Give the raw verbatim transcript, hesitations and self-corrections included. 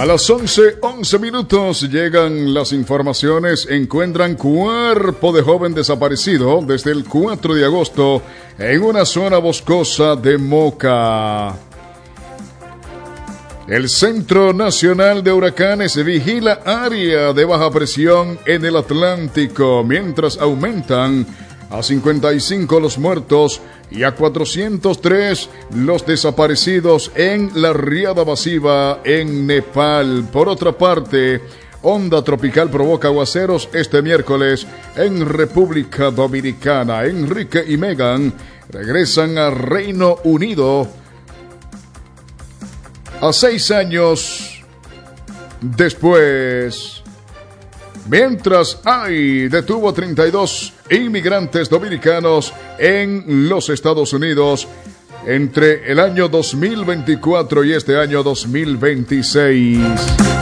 A las once, once minutos llegan las informaciones. Encuentran cuerpo de joven desaparecido desde el cuatro de agosto en una zona boscosa de Moca. El Centro Nacional de Huracanes vigila área de baja presión en el Atlántico, mientras aumentan a cincuenta y cinco los muertos y a cuatrocientos tres los desaparecidos en la riada masiva en Nepal. Por otra parte, onda tropical provoca aguaceros este miércoles en República Dominicana. Enrique y Meghan regresan a Reino Unido a seis años después. Mientras hay detuvo a treinta y dos inmigrantes dominicanos en los Estados Unidos entre el año dos mil veinticuatro y este año dos mil veintiséis.